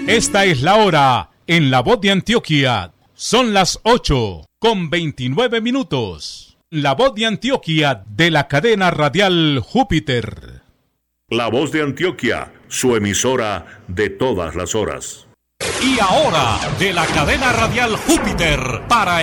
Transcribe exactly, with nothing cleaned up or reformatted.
Esta es la hora en La Voz de Antioquia. Son las ocho con veintinueve minutos. La Voz de Antioquia de la cadena radial Júpiter. La Voz de Antioquia, su emisora de todas las horas. Y ahora, de la cadena radial Júpiter, para